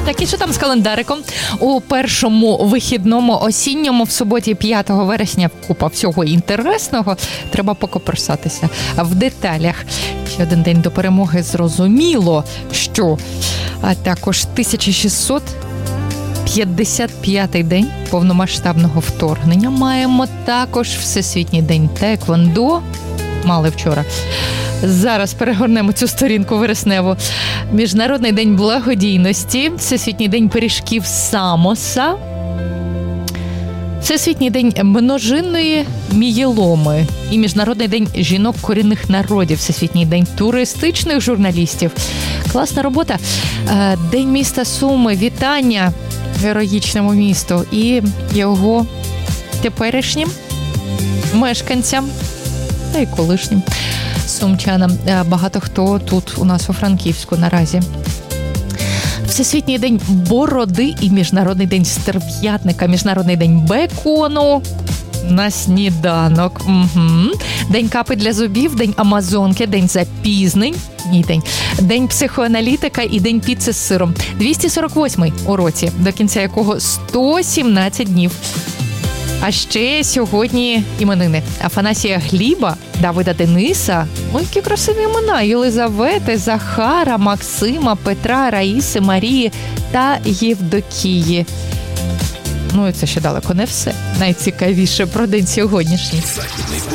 Так, і що там з календариком? У першому вихідному осінньому в суботі 5 вересня купа всього інтересного. Треба покоперсатися в деталях. Ще один день до перемоги, зрозуміло, що. А також 1655-й день повномасштабного вторгнення. Маємо також Всесвітній день Теквондо. Мали вчора. Зараз перегорнемо цю сторінку вересневу. Міжнародний день благодійності, Всесвітній день пиріжків самоса, Всесвітній день множинної мієломи і Міжнародний день жінок корінних народів, Всесвітній день туристичних журналістів. Класна робота. День міста Суми. Вітання героїчному місту і його теперішнім мешканцям та й колишнім сумчанам. Багато хто тут у нас у Франківську наразі. Всесвітній день бороди і Міжнародний день стерв'ятника, Міжнародний день бекону на сніданок. День капи для зубів, день амазонки, день запізнень, день психоаналітика і день піци з сиром. 248-й у році, до кінця якого 117 днів. А ще сьогодні іменини Афанасія Гліба, Давида Дениса, ой, які красиві імена, Єлизавети, Захара, Максима, Петра, Раїси, Марії та Євдокії. Ну і це ще далеко не все. Найцікавіше про день сьогоднішній.